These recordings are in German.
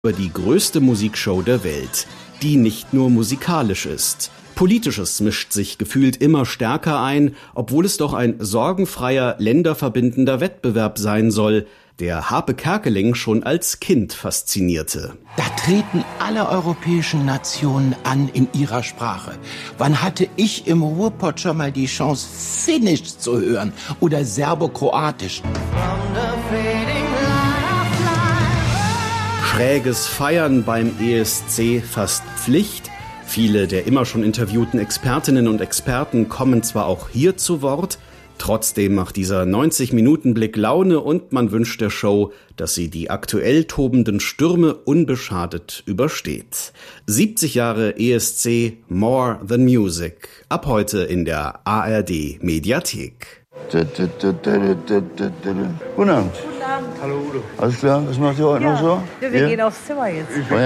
Über die größte Musikshow der Welt, die nicht nur musikalisch ist. Politisches mischt sich gefühlt immer stärker ein, obwohl es doch ein sorgenfreier, länderverbindender Wettbewerb sein soll, der Harpe Kerkeling schon als Kind faszinierte. Da treten alle europäischen Nationen an in ihrer Sprache. Wann hatte ich im Ruhrpott schon mal die Chance, Finnisch zu hören oder Serbokroatisch? Schräges Feiern beim ESC fast Pflicht. Viele der immer schon interviewten Expertinnen und Experten kommen zwar auch hier zu Wort, trotzdem macht dieser 90-Minuten-Blick Laune und man wünscht der Show, dass sie die aktuell tobenden Stürme unbeschadet übersteht. 70 Jahre ESC More Than Music. Ab heute in der ARD Mediathek. Guten Abend. Hallo Udo. Alles klar, was macht ihr heute noch so? Ja, wir gehen aufs Zimmer jetzt.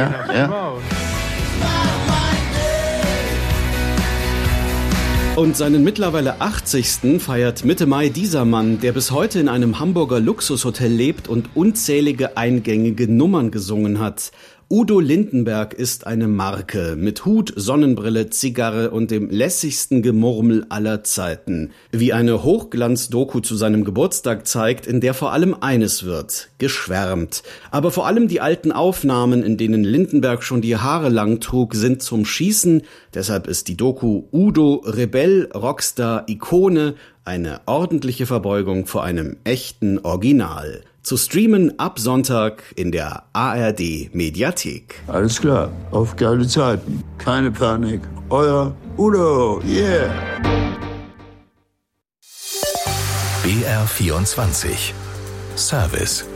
Und seinen mittlerweile 80. feiert Mitte Mai dieser Mann, der bis heute in einem Hamburger Luxushotel lebt und unzählige eingängige Nummern gesungen hat. Udo Lindenberg ist eine Marke mit Hut, Sonnenbrille, Zigarre und dem lässigsten Gemurmel aller Zeiten. Wie eine Hochglanz-Doku zu seinem Geburtstag zeigt, in der vor allem eines wird: geschwärmt. Aber vor allem die alten Aufnahmen, in denen Lindenberg schon die Haare lang trug, sind zum Schießen. Deshalb ist die Doku Udo Rebell, Rockstar, Ikone eine ordentliche Verbeugung vor einem echten Original. Zu streamen ab Sonntag in der ARD Mediathek. Alles klar, auf geile Zeiten. Keine Panik. Euer Udo, yeah! BR24 Service.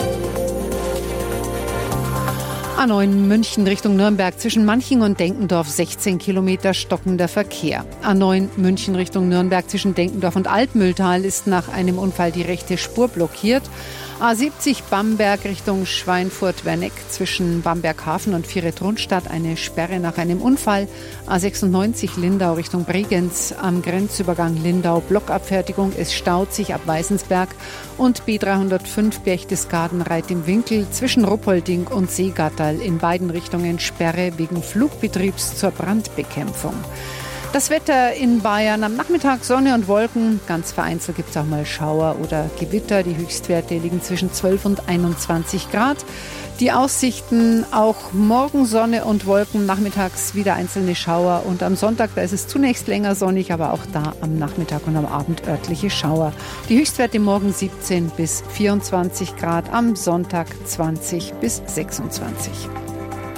A9 München Richtung Nürnberg zwischen Manching und Denkendorf 16 Kilometer stockender Verkehr. A9 München Richtung Nürnberg zwischen Denkendorf und Altmühltal ist nach einem Unfall die rechte Spur blockiert. A70 Bamberg Richtung Schweinfurt-Werneck zwischen Bamberghafen und Viret-Rundstadt eine Sperre nach einem Unfall. A96 Lindau Richtung Bregenz am Grenzübergang Lindau Blockabfertigung. Es staut sich ab Weißensberg. Und B305 Berchtesgaden-Reit im Winkel zwischen Ruppolding und Seegatterl in beiden Richtungen Sperre wegen Flugbetriebs zur Brandbekämpfung. Das Wetter in Bayern am Nachmittag Sonne und Wolken. Ganz vereinzelt gibt es auch mal Schauer oder Gewitter. Die Höchstwerte liegen zwischen 12 und 21 Grad. Die Aussichten auch morgen Sonne und Wolken, nachmittags wieder einzelne Schauer. Und am Sonntag, da ist es zunächst länger sonnig, aber auch da am Nachmittag und am Abend örtliche Schauer. Die Höchstwerte morgen 17 bis 24 Grad, am Sonntag 20 bis 26.